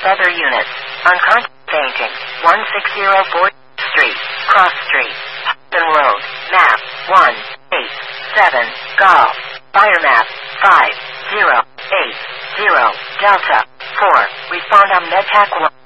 other units. Unconscious fainting. 160 4th Street. Cross Street. Hudson Road. Map. 187. Golf. Fire map. 5080. Delta. 4. Respond on MedTech 1.